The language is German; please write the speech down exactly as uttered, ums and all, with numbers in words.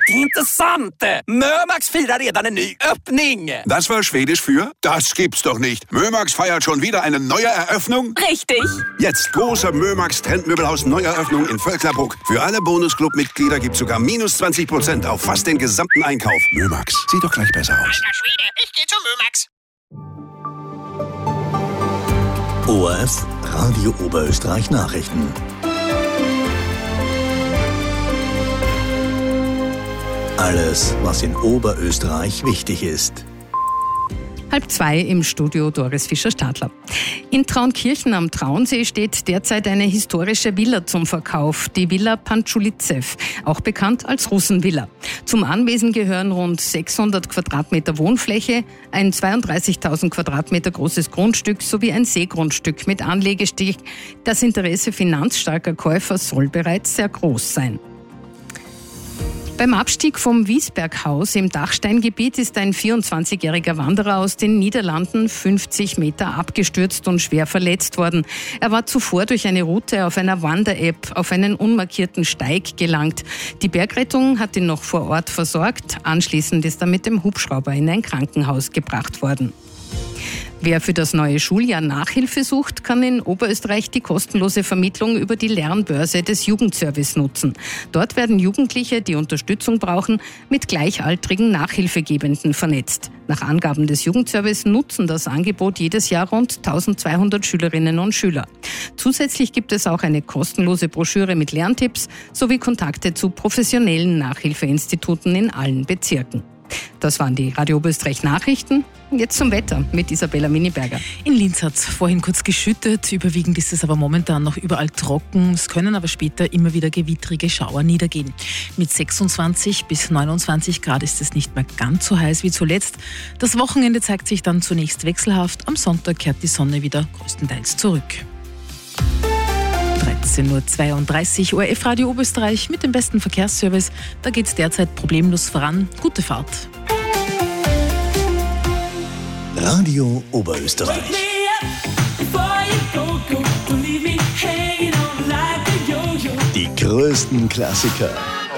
Det är inte sant! Mömax firar redan en ny öppning! Das war Schwedisch für das gibt's doch nicht. Mömax feiert schon wieder eine neue Eröffnung? Richtig! Jetzt große Mömax Trendmöbelhaus Neueröffnung in Völklabruck. Für alle Bonusclub-Mitglieder gibt's sogar minus zwanzig Prozent auf fast den gesamten Einkauf. Mömax, sieht doch gleich besser aus. Alter Schwede, ich geh zu Mömax. O R F Radio Oberösterreich Nachrichten. Alles, was in Oberösterreich wichtig ist. Halb zwei im Studio Doris Fischer-Stadler. In Traunkirchen am Traunsee steht derzeit eine historische Villa zum Verkauf, die Villa Pančulicev, auch bekannt als Russenvilla. Zum Anwesen gehören rund sechshundert Quadratmeter Wohnfläche, ein zweiunddreißigtausend Quadratmeter großes Grundstück sowie ein Seegrundstück mit Anlegesteg. Das Interesse finanzstarker Käufer soll bereits sehr groß sein. Beim Abstieg vom Wiesberghaus im Dachsteingebiet ist ein vierundzwanzigjähriger Wanderer aus den Niederlanden fünfzig Meter abgestürzt und schwer verletzt worden. Er war zuvor durch eine Route auf einer Wander-App auf einen unmarkierten Steig gelangt. Die Bergrettung hat ihn noch vor Ort versorgt. Anschließend ist er mit dem Hubschrauber in ein Krankenhaus gebracht worden. Wer für das neue Schuljahr Nachhilfe sucht, kann in Oberösterreich die kostenlose Vermittlung über die Lernbörse des Jugendservice nutzen. Dort werden Jugendliche, die Unterstützung brauchen, mit gleichaltrigen Nachhilfegebenden vernetzt. Nach Angaben des Jugendservice nutzen das Angebot jedes Jahr rund eintausendzweihundert Schülerinnen und Schüler. Zusätzlich gibt es auch eine kostenlose Broschüre mit Lerntipps sowie Kontakte zu professionellen Nachhilfeinstituten in allen Bezirken. Das waren die Radio Oberösterreich Nachrichten. Jetzt zum Wetter mit Isabella Miniberger. In Linz hat es vorhin kurz geschüttet, überwiegend ist es aber momentan noch überall trocken. Es können aber später immer wieder gewittrige Schauer niedergehen. Mit sechsundzwanzig bis neunundzwanzig Grad ist es nicht mehr ganz so heiß wie zuletzt. Das Wochenende zeigt sich dann zunächst wechselhaft. Am Sonntag kehrt die Sonne wieder größtenteils zurück. dreizehn Uhr zweiunddreißig, O R F Radio Oberösterreich mit dem besten Verkehrsservice. Da geht es derzeit problemlos voran. Gute Fahrt. Radio Oberösterreich. Die größten Klassiker.